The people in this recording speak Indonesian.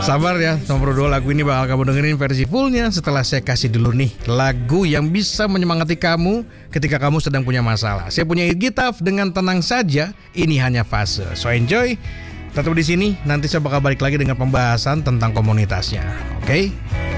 Sabar ya, nomor 2 lagu ini bakal kamu dengerin versi fullnya setelah saya kasih dulu nih lagu yang bisa menyemangati kamu ketika kamu sedang punya masalah. Saya punya Gitaf dengan Tenang Saja, ini hanya fase. So enjoy, tetap di sini. Nanti saya bakal balik lagi dengan pembahasan tentang komunitasnya. Oke?